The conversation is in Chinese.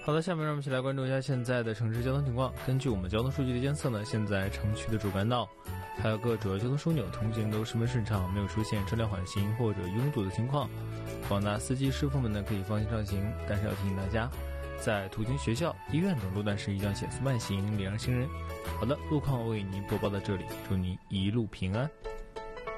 好的，下面让我们一起来关注一下现在的城市交通情况。根据我们交通数据的监测呢，现在城区的主干道还有各主要交通枢纽通行都十分顺畅，没有出现车辆缓行或者拥堵的情况。广大司机师傅们呢可以放心上行，但是要提醒大家，在途经学校、医院等路段时一定要减速慢行，礼让行人。好的，路况为您播报到这里，祝您一路平安。